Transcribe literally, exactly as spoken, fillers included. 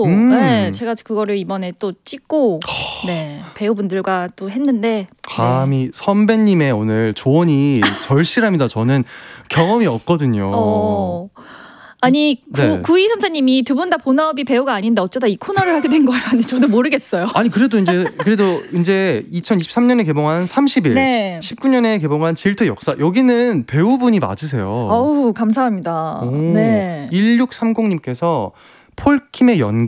해가지고 음. 네, 제가 그거를 이번에 또 찍고 네, 배우분들과 또 했는데 감히 네. 선배님의 오늘 조언이 절실합니다. 저는 경험이 없거든요. 어. 아니 네. 구이삼사님이 두 분 다 본업이 배우가 아닌데 어쩌다 이 코너를 하게 된 거야. 근데 저도 모르겠어요. 아니 그래도 이제 그래도 이제 이천이십삼 년에 개봉한 삼십 일, 네. 십구 년에 개봉한 질투의 역사 여기는 배우분이 맞으세요. 어우 감사합니다. 오, 네. 일육삼공님께서 폴킴의 연기